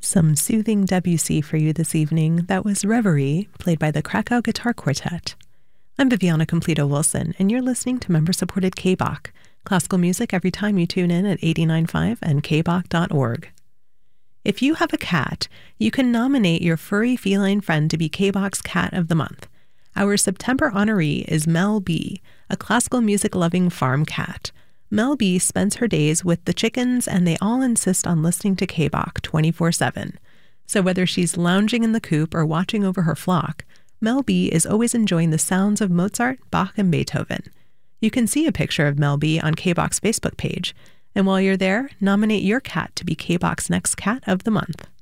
Some soothing Debussy for you this evening. That was Reverie, played by the Krakow Guitar Quartet. I'm Viviana Completo-Wilson, and you're listening to member-supported KBOK, classical music every time you tune in at 89.5 and kbok.org. If you have a cat, you can nominate your furry feline friend to be KBOK's Cat of the Month. Our September honoree is Mel B, a classical music-loving farm cat. Mel B spends her days with the chickens, and they all insist on listening to KBOK 24/7. So whether she's lounging in the coop or watching over her flock, Mel B is always enjoying the sounds of Mozart, Bach, and Beethoven. You can see a picture of Mel B on KBOK's Facebook page, and while you're there, nominate your cat to be KBOK's next Cat of the Month.